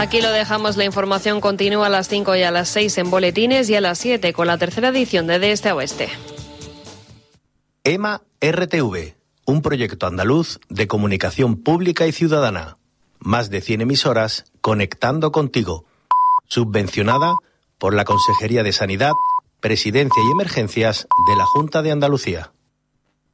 Aquí lo dejamos, la información continúa a las 5 y a las 6 en boletines y a las 7 con la tercera edición de Este a Oeste. EMA RTV, un proyecto andaluz de comunicación pública y ciudadana. Más de 100 emisoras conectando contigo. Subvencionada por la Consejería de Sanidad, Presidencia y Emergencias de la Junta de Andalucía.